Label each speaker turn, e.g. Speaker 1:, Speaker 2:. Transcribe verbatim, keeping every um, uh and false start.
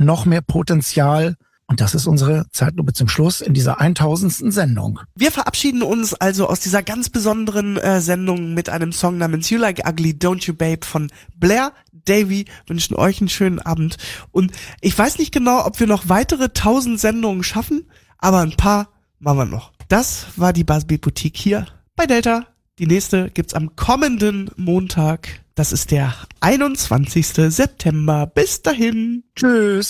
Speaker 1: noch mehr Potenzial. Und das ist unsere Zeitlupe zum Schluss in dieser tausendsten Sendung.
Speaker 2: Wir verabschieden uns also aus dieser ganz besonderen äh, Sendung mit einem Song namens You Like Ugly, Don't You Babe von Blair Davy. Wünschen euch einen schönen Abend. Und ich weiß nicht genau, ob wir noch weitere tausend Sendungen schaffen, aber ein paar machen wir noch. Das war die Buzzbeat Boutique hier bei Delta. Die nächste gibt's am kommenden Montag. Das ist der einundzwanzigsten September. Bis dahin.
Speaker 1: Tschüss.